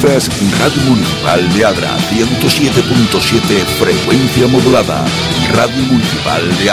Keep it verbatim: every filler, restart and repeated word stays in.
Sintonizas Radio Municipal de Adra, ciento siete punto siete frecuencia modulada. Radio Municipal de